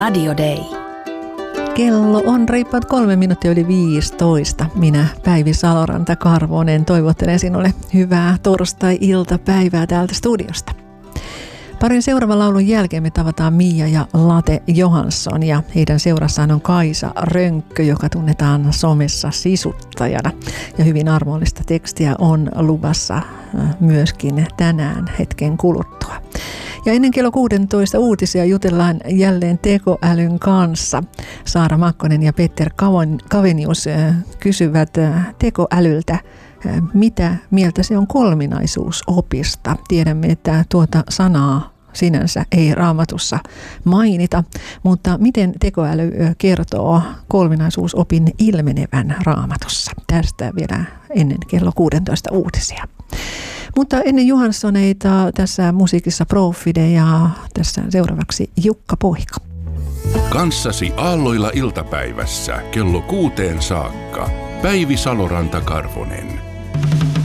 Radio Day. Kello on reippaat 3 minuuttia yli 15. Minä, Päivi Saloranta-Karvonen, toivottelen sinulle hyvää torstai-iltapäivää täältä studiosta. Parin seuraavan laulun jälkeen me tavataan Mia ja Late Johansson ja heidän seurassaan on Kaisa Rönkkö, joka tunnetaan somessa sisuttajana. Ja hyvin armollista tekstiä on luvassa myöskin tänään hetken kuluttua. Ja ennen kello 16 uutisia jutellaan jälleen tekoälyn kanssa. Saara Makkonen ja Peter Kavenius kysyvät tekoälyltä, mitä mieltä se on kolminaisuusopista. Tiedämme, että tuota sanaa sinänsä ei Raamatussa mainita, mutta miten tekoäly kertoo kolminaisuusopin ilmenevän Raamatussa? Tästä vielä ennen kello 16 uutisia. Mutta ennen Johanssoneita tässä musiikissa Profide ja tässä seuraavaksi Jukka Poika. Kanssasi aalloilla iltapäivässä kello 6 saakka. Päivi Saloranta-Karvonen.